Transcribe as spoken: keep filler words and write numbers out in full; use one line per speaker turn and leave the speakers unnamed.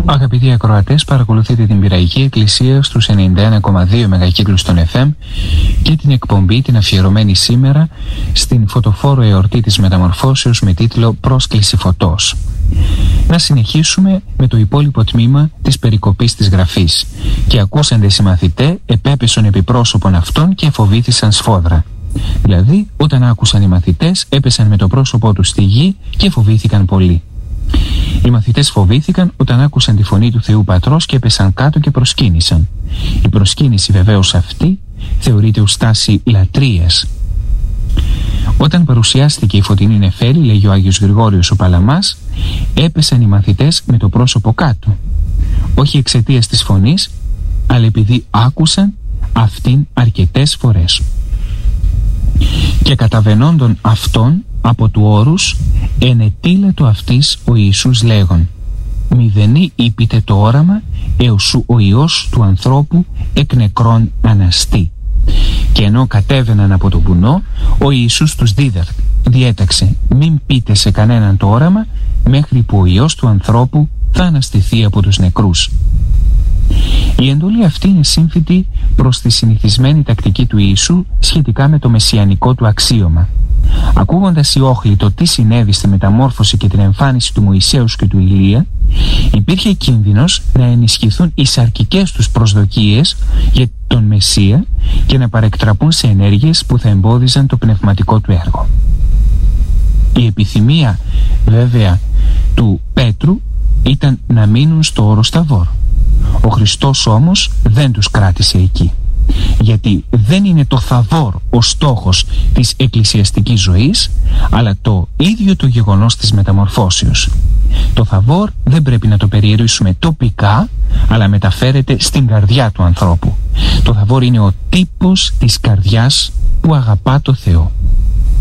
Αγαπητοί ακροατές, παρακολουθείτε την Πειραϊκή Εκκλησία στους ενενήντα ένα κόμμα δύο μεγακύκλους των εφ εμ και την εκπομπή την αφιερωμένη σήμερα στην φωτοφόρο εορτή της Μεταμορφώσεως με τίτλο «Πρόσκληση φωτός». Να συνεχίσουμε με το υπόλοιπο τμήμα της περικοπής της γραφής. «Και ακούσαντες οι μαθητέ, επέπεσον επί πρόσωπον αυτών και φοβήθησαν σφόδρα». Δηλαδή, όταν άκουσαν οι μαθητές, έπεσαν με το πρόσωπό τους στη γη και φοβήθηκαν πολύ. Οι μαθητές φοβήθηκαν όταν άκουσαν τη φωνή του Θεού Πατρός και έπεσαν κάτω και προσκύνησαν. Η προσκύνηση βεβαίως αυτή θεωρείται ως στάση λατρείας. Όταν παρουσιάστηκε η φωτεινή νεφέλη, λέγει ο Άγιος Γρηγόριος ο Παλαμάς, έπεσαν οι μαθητές με το πρόσωπο κάτω. Όχι εξαιτίας της φωνής, αλλά επειδή άκουσαν αυτήν αρκετές φορές. Και καταβαινόντων αυτών από του όρους ενετήλετο αυτής ο Ιησούς λέγον, μηδενή είπητε το όραμα έως σου ο Υιός του ανθρώπου εκ νεκρών αναστεί. Και ενώ κατέβαιναν από το βουνό, ο Ιησούς τους διέταξε, μην πείτε σε κανέναν το όραμα μέχρι που ο Υιός του ανθρώπου θα αναστηθεί από τους νεκρούς. Η εντολή αυτή είναι σύμφυτη προς τη συνηθισμένη τακτική του Ιησού σχετικά με το μεσιανικό του αξίωμα. Ακούγοντας οι όχλοι το τι συνέβη στη μεταμόρφωση και την εμφάνιση του Μωυσέους και του Ηλία, υπήρχε κίνδυνος να ενισχυθούν οι σαρκικές τους προσδοκίες για τον Μεσσία και να παρεκτραπούν σε ενέργειες που θα εμπόδιζαν το πνευματικό του έργο. Η επιθυμία βέβαια του Πέτρου ήταν να μείνουν στο όρος Ταβόρ. Ο Χριστός όμως δεν τους κράτησε εκεί, γιατί δεν είναι το Θαβόρ ο στόχος της εκκλησιαστικής ζωής, αλλά το ίδιο το γεγονός της μεταμορφώσεως. Το Θαβόρ δεν πρέπει να το περιορίσουμε τοπικά, αλλά μεταφέρεται στην καρδιά του ανθρώπου. Το Θαβόρ είναι ο τύπος της καρδιάς που αγαπά το Θεό.